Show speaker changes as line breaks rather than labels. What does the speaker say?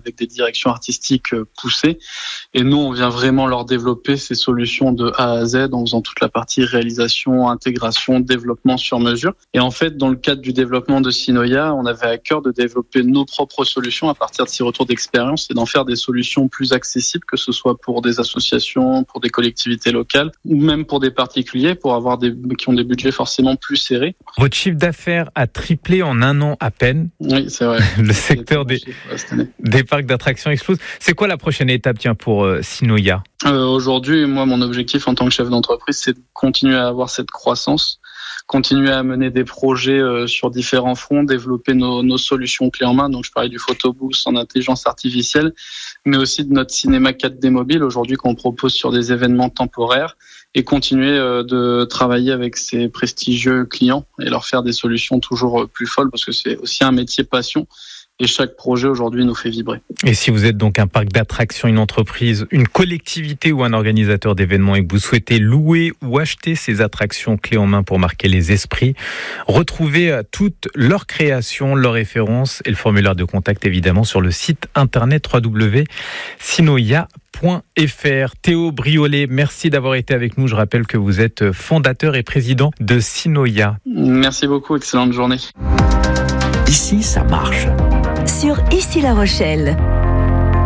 avec des directions artistiques poussées. Et nous, on vient vraiment leur développer ces solutions de A à Z en faisant toute la partie réalisation, intégration, développement sur mesure. Et en fait, dans le cadre du développement de Sinoia, on avait à cœur de développer nos propres solutions à partir de ces retours d'expérience et d'en faire des solutions plus accessibles, que ce soit pour des associations, pour des collectivités locales ou même pour des particuliers, pour avoir qui ont des budgets forcément plus serrés.
Votre chiffre d'affaires a triplé en un an à peine.
Oui, c'est vrai.
Le secteur des parcs d'attractions explose. C'est quoi la prochaine étape pour Sinoia ?
Aujourd'hui, moi, mon objectif en tant que chef d'entreprise, c'est de continuer à avoir cette croissance, continuer à mener des projets sur différents fronts, développer nos solutions clés en main. Donc, je parlais du photobooth en intelligence artificielle, mais aussi de notre cinéma 4D mobile aujourd'hui qu'on propose sur des événements temporaires, et continuer de travailler avec ces prestigieux clients et leur faire des solutions toujours plus folles, parce que c'est aussi un métier passion. Et chaque projet aujourd'hui nous fait vibrer.
Et si vous êtes donc un parc d'attractions, une entreprise, une collectivité ou un organisateur d'événements et que vous souhaitez louer ou acheter ces attractions clés en main pour marquer les esprits, retrouvez toutes leurs créations, leurs références et le formulaire de contact évidemment sur le site internet www.sinoia.fr. Théo Briolet, merci d'avoir été avec nous. Je rappelle que vous êtes fondateur et président de Sinoia.
Merci beaucoup, excellente journée.
Ici, ça marche.
Sur Ici La Rochelle.